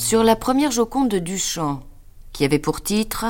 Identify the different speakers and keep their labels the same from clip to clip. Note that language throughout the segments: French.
Speaker 1: Sur la première Joconde de Duchamp, qui avait pour titre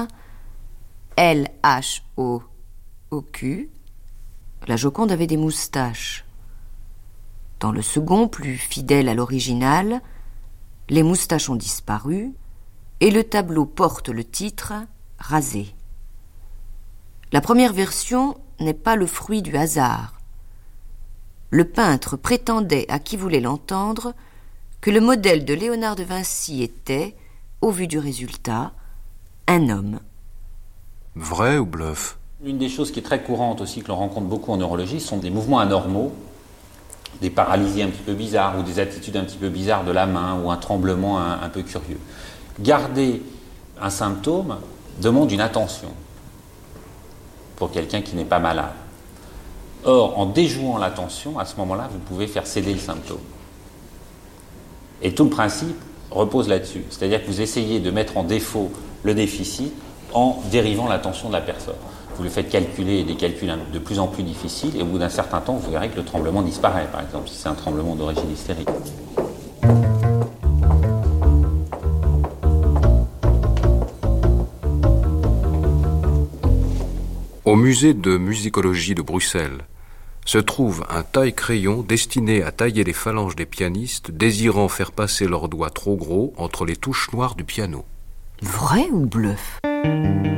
Speaker 1: L-H-O-O-Q, la Joconde avait des moustaches. Dans le second, plus fidèle à l'original, les moustaches ont disparu et le tableau porte le titre Rasé. La première version n'est pas le fruit du hasard. Le peintre prétendait à qui voulait l'entendre que le modèle de Léonard de Vinci était, au vu du résultat, un homme.
Speaker 2: Vrai ou bluff?
Speaker 3: Une des choses qui est très courante aussi, que l'on rencontre beaucoup en neurologie, sont des mouvements anormaux, des paralysies un petit peu bizarres ou des attitudes un petit peu bizarres de la main ou un tremblement un peu curieux. Garder un symptôme demande une attention pour quelqu'un qui n'est pas malade. Or, en déjouant l'attention, à ce moment-là, vous pouvez faire céder le symptôme. Et tout le principe repose là-dessus. C'est-à-dire que vous essayez de mettre en défaut le déficit en dérivant l'attention de la personne. Vous le faites calculer des calculs de plus en plus difficiles et au bout d'un certain temps, vous verrez que le tremblement disparaît, par exemple, si c'est un tremblement d'origine hystérique.
Speaker 2: Au musée de musicologie de Bruxelles se trouve un taille-crayon destiné à tailler les phalanges des pianistes désirant faire passer leurs doigts trop gros entre les touches noires du piano.
Speaker 1: Vrai ou bluff ?